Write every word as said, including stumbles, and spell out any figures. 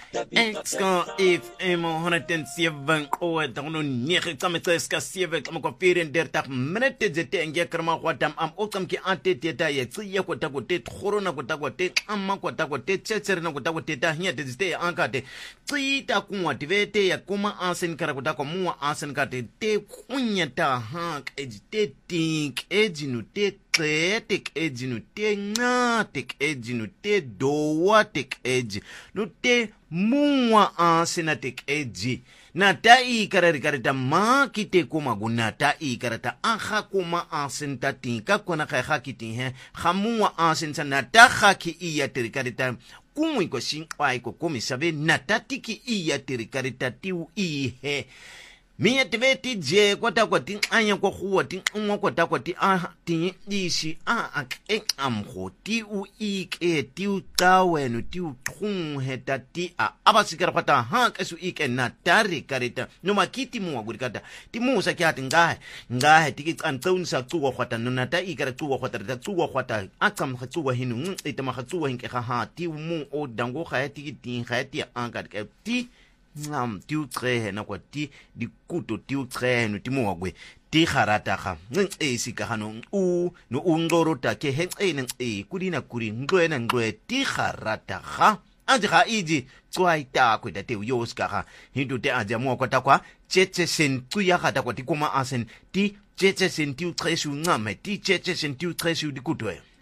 Exka F M honderd zeven o dan negen tsametseska seven kama kwa vierendertig minute zete nge krama kwa dam am okam ki ante teta ye tsiye kwa ta kwa te khorona kwa ta kwa te amma kwa ta kwa te tsetserena kwa ta kwa te ta hinya te zite ya ankate tsita kumwa tivete ya kuma asen kara kwa ta kwa muwa asen kate te kunya ta hank ejite tink ejinu te tek edge no te nga tek edge no te doa tek edge no te muwa ansena tek edge na ta i karari karita ma kite kuma guna ta i karata aha kuma ansen ta tinka kona kai ha kiti he hamuwa ansen sa na ta ha ki iya teri karita kumu iko shin ai ko komi sabe na ta tiki iya teri karita tiu i he Mia tiveti je kwata kwati anya kwa huwa ti umwa kwata kwati ah ti ishi ah ak ek amho ti u ike ti u tawenu ti u tung heta ti a abasikara kwata ha kesu ike na tari karita no makiti muwa gurikata ti musa kyati ngahe ngahe tiki antsauni sa tsuwa kwata no nata ikara tsuwa kwata ta tsuwa kwata akam khatsuwa hinu itama khatsuwa hinke ha ti mu o dango kha ti ti kha ti ankat ke ti ngam tiu tsehe na kwa ti di kuto tiu tsehe no ti mwagwe ti kharata kha nge sika hano u no ungoro ta ke he nge nge kuri na kuri ngwe na ngwe ti kharata kha anje kha iji tswai ta kwa te yo ska kha hindu te aja mo kwa ta kwa cheche sen tu ya kha ta kwa ti kuma asen ti cheche sen tiu tsehe ngame ti cheche sen tiu tsehe di kuto